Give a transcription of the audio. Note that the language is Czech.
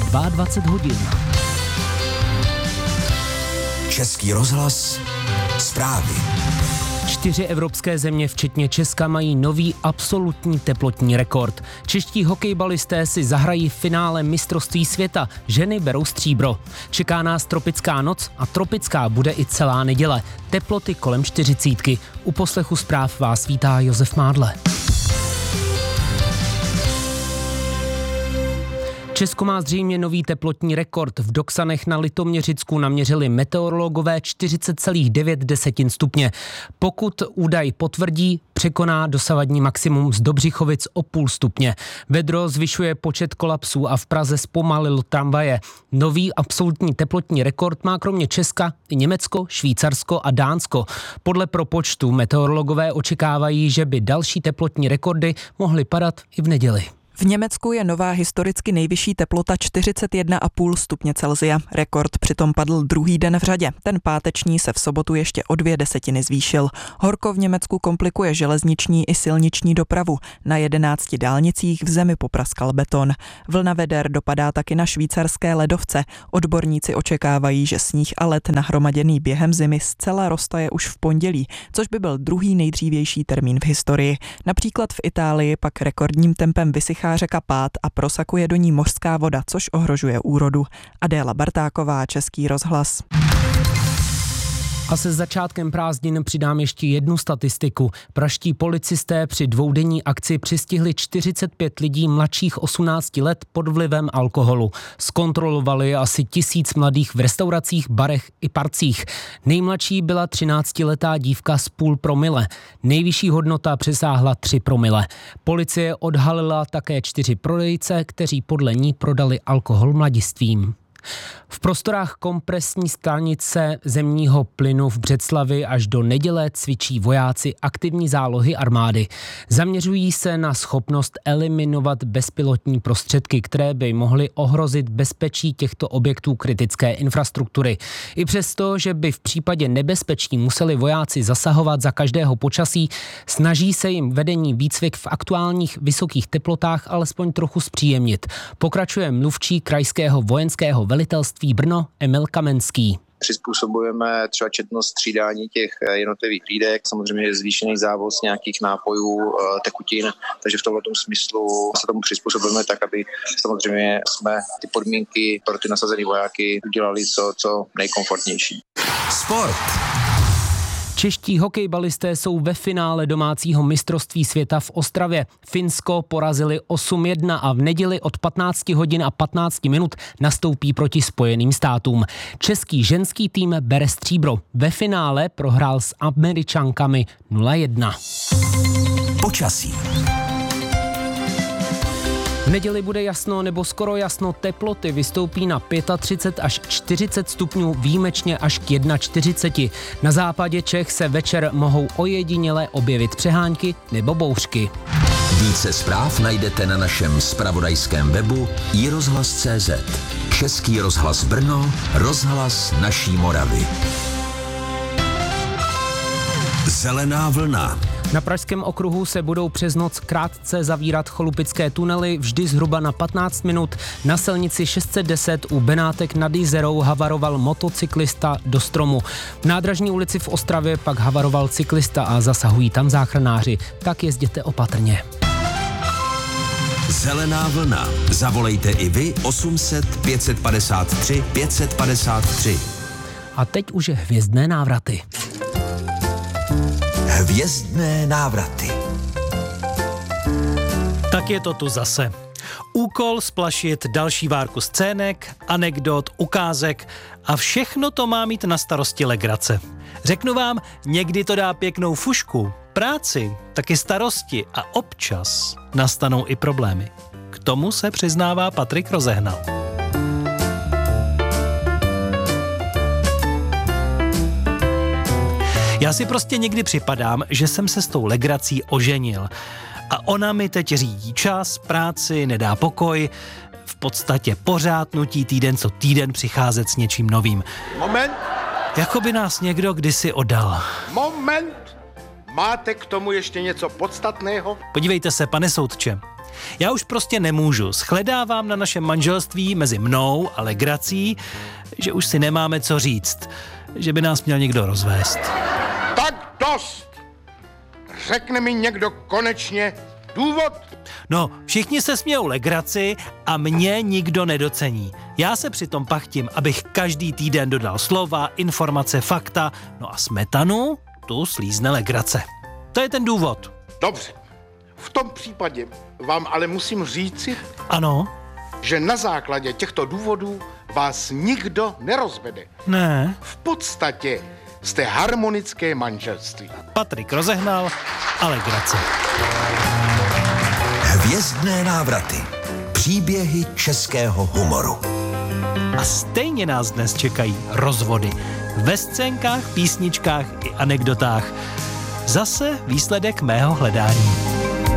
22 hodin. Český rozhlas, zprávy. 4 evropské země, včetně Česka, mají nový absolutní teplotní rekord. Čeští hokejbalisté si zahrají v finále mistrovství světa. Ženy berou stříbro. Čeká nás tropická noc a tropická bude i celá neděle. Teploty kolem 40. U poslechu zpráv vás vítá Josef Mádle. Česko má zřejmě nový teplotní rekord. V Doksanech na Litoměřicku naměřili meteorologové 40,9 stupně. Pokud údaj potvrdí, překoná dosavadní maximum z Dobřichovic o půl stupně. Vedro zvyšuje počet kolapsů a v Praze zpomalilo tramvaje. Nový absolutní teplotní rekord má kromě Česka i Německo, Švýcarsko a Dánsko. Podle propočtu meteorologové očekávají, že by další teplotní rekordy mohly padat i v neděli. V Německu je nová historicky nejvyšší teplota 41,5 stupně Celsia. Rekord přitom padl druhý den v řadě. Ten páteční se v sobotu ještě o 0,2 zvýšil. Horko v Německu komplikuje železniční i silniční dopravu. Na 11 dálnicích v zemi popraskal beton. Vlna veder dopadá taky na švýcarské ledovce. Odborníci očekávají, že sníh a led nahromaděný během zimy zcela roztaje už v pondělí, což by byl druhý nejdřívější termín v historii. Například v Itálii pak rekordním tempem vysychá řeka Pát a prosakuje do ní mořská voda, což ohrožuje úrodu. Adéla Bartáková, Český rozhlas. A se začátkem prázdnin přidám ještě jednu statistiku. Pražští policisté při dvoudenní akci přistihli 45 lidí mladších 18 let pod vlivem alkoholu. Zkontrolovali asi 1000 mladých v restauracích, barech i parcích. Nejmladší byla 13letá dívka s 0,5 promile. Nejvyšší hodnota přesáhla 3 promile. Policie odhalila také 4 prodejce, kteří podle ní prodali alkohol mladistvím. V prostorách kompresní stanice zemního plynu v Břeclavi až do neděle cvičí vojáci aktivní zálohy armády. Zaměřují se na schopnost eliminovat bezpilotní prostředky, které by mohly ohrozit bezpečí těchto objektů kritické infrastruktury. I přesto, že by v případě nebezpečí museli vojáci zasahovat za každého počasí, snaží se jim vedení výcvik v aktuálních vysokých teplotách alespoň trochu zpříjemnit. Pokračuje mluvčí krajského vojenského velitelství Brno Emil Kamenský. Přizpůsobujeme třeba četnost střídání těch jednotlivých hlídek, samozřejmě je zvýšený závoz nějakých nápojů, tekutin, takže v tomto smyslu se tomu přizpůsobujeme tak, aby samozřejmě jsme ty podmínky pro ty nasazené vojáky udělali co nejkomfortnější. Sport. Čeští hokejbalisté jsou ve finále domácího mistrovství světa v Ostravě. Finsko porazili 8-1 a v neděli od 15 hodin a 15 minut nastoupí proti Spojeným státům. Český ženský tým bere stříbro. Ve finále prohrál s Američankami 0-1. Počasí. V neděli bude jasno nebo skoro jasno, teploty vystoupí na 35 až 40 stupňů, výjimečně až k 41. Na západě Čech se večer mohou ojediněle objevit přehánky nebo bouřky. Více zpráv najdete na našem zpravodajském webu iRozhlas.cz. Český rozhlas Brno, rozhlas naší Moravy. Zelená vlna. Na Pražském okruhu se budou přes noc krátce zavírat cholupické tunely, vždy zhruba na 15 minut. Na silnici 610 u Benátek nad Jizerou havaroval motocyklista do stromu. V Nádražní ulici v Ostravě pak havaroval cyklista a zasahují tam záchranáři. Tak jezděte opatrně. Zelená vlna. Zavolejte i vy 800 553 553. A teď už hvězdné návraty. Hvězdné návraty. Tak je to tu zase. Úkol splašit další várku scének, anekdot, ukázek a všechno to má mít na starosti legrace. Řeknu vám, někdy to dá pěknou fušku, práci, taky starosti a občas nastanou i problémy. K tomu se přiznává Patrik Rozehnal. Já si prostě někdy připadám, že jsem se s tou legrací oženil. A ona mi teď řídí čas, práci, nedá pokoj. V podstatě pořád nutí týden co týden přicházet s něčím novým. Moment. Jako by nás někdo kdysi oddal. Moment. Máte k tomu ještě něco podstatného? Podívejte se, pane soudče. Já už prostě nemůžu. Shledávám na našem manželství mezi mnou a legrací, že už si nemáme co říct. Že by nás měl někdo rozvést. Tak dost! Řekne mi někdo konečně důvod? No, všichni se smějou legraci a mě nikdo nedocení. Já se přitom pachtím, abych každý týden dodal slova, informace, fakta, no a smetanu tu slízne legrace. To je ten důvod. Dobře. V tom případě vám ale musím říci, Ano? že na základě těchto důvodů vás nikdo nerozvede. Ne. V podstatě jste harmonické manželství. Patrik rozehnal a legrace. Hvězdné návraty. Příběhy českého humoru. A stejně nás dnes čekají rozvody. Ve scénkách, písničkách i anekdotách. Zase výsledek mého hledání.